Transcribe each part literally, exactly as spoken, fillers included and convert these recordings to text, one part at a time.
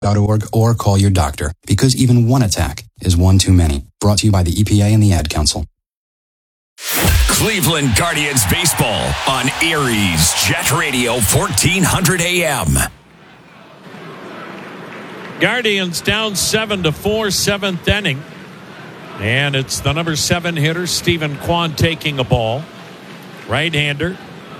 dot org or call your doctor, because even one attack is one too many. Brought to you by the E P A and the Ad Council. Cleveland Guardians baseball on Aries Jet Radio fourteen hundred A M. Guardians down seven to four, seventh inning. And it's the number seven hitter, Stephen Kwan, taking a ball. Right-hander.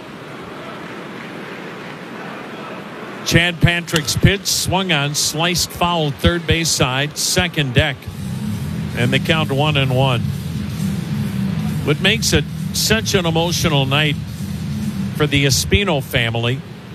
Chad Patrick's pitch swung on, sliced foul, third base side, second deck. And the count one and one. What makes it such an emotional night for the Espino family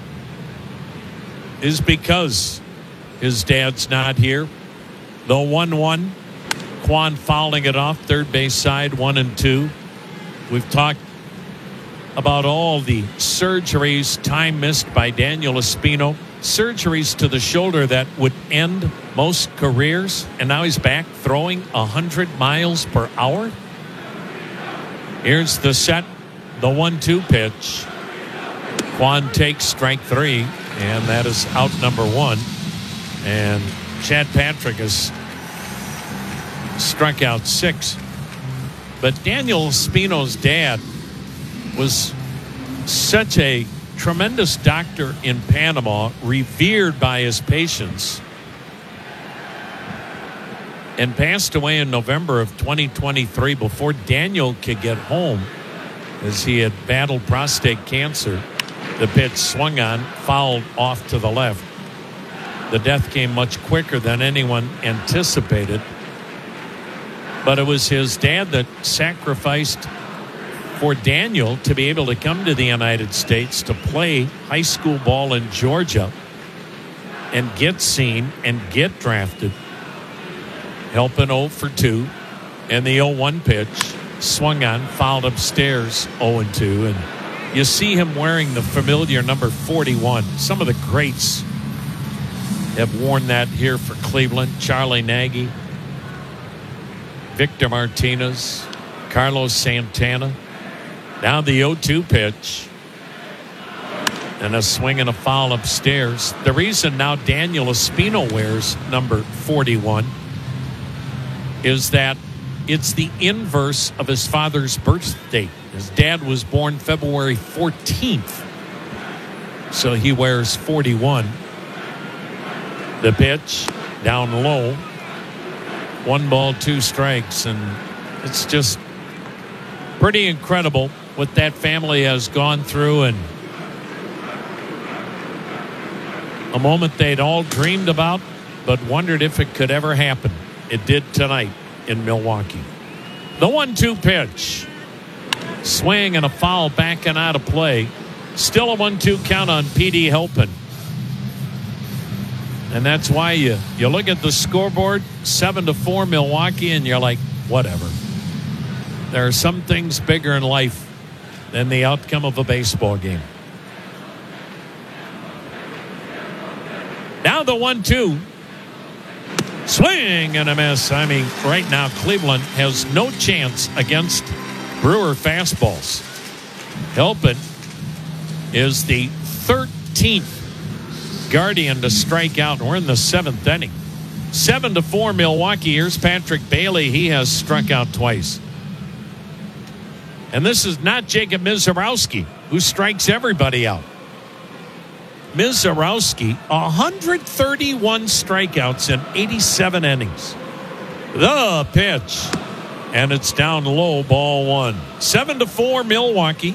is because his dad's not here. The one one. Kwan fouling it off, third base side, one and two. We've talked about all the surgeries, time missed by Daniel Espino. Surgeries to the shoulder that would end most careers. And now he's back throwing one hundred miles per hour. Here's the set, the one two pitch. Kwan takes strike three, and that is out number one. And Chad Patrick has struck out six. But Daniel Espino's dad was such a tremendous doctor in Panama, revered by his patients, and passed away in November of twenty twenty-three before Daniel could get home, as he had battled prostate cancer. The pitch swung on, fouled off to the left. The death came much quicker than anyone anticipated. But it was his dad that sacrificed for Daniel to be able to come to the United States to play high school ball in Georgia and get seen and get drafted. Helping oh for two. And the oh one pitch swung on, fouled upstairs, oh and two. And you see him wearing the familiar number forty-one. Some of the greats have worn that here for Cleveland. Charlie Nagy, Victor Martinez, Carlos Santana. Now the oh two pitch. And a swing and a foul upstairs. The reason now Daniel Espino wears number forty-one is that it's the inverse of his father's birth date. His dad was born February fourteenth. So he wears forty-one. The pitch down low. One ball, two strikes. And it's just pretty incredible what that family has gone through, and a moment they'd all dreamed about but wondered if it could ever happen. It did tonight in Milwaukee. The one two pitch. Swing and a foul back and out of play. Still a one two count on P D Helpin. And that's why you, you look at the scoreboard, seven to four Milwaukee, and you're like, whatever. There are some things bigger in life than the outcome of a baseball game. Now the one two. Swing and a miss. I mean, right now Cleveland has no chance against Brewer fastballs. Helpin is the thirteenth Guardian to strike out. We're in the seventh inning. Seven to four Milwaukee. Here's Patrick Bailey. He has struck out twice. And this is not Jacob Misiorowski, who strikes everybody out. Misiorowski, one hundred thirty-one strikeouts in eighty-seven innings. The pitch. And it's down low, ball one. Seven to four Milwaukee.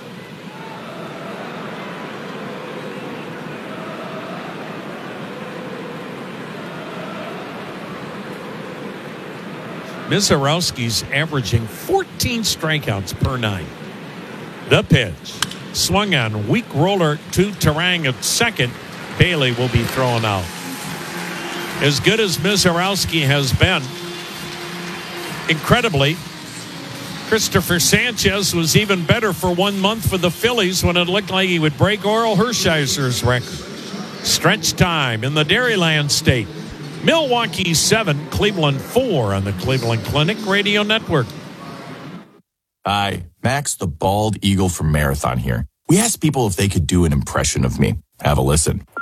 Misiorowski's averaging fourteen strikeouts per nine. The pitch. Swung on, weak roller to Terang at second. Bailey will be thrown out. As good as Misiorowski has been, incredibly, Christopher Sanchez was even better for one month for the Phillies when it looked like he would break Oral Hershiser's record. Stretch time in the Dairyland State. Milwaukee seven, Cleveland four on the Cleveland Clinic Radio Network. Hi, Max the Bald Eagle from Marathon here. We asked people if they could do an impression of me. Have a listen.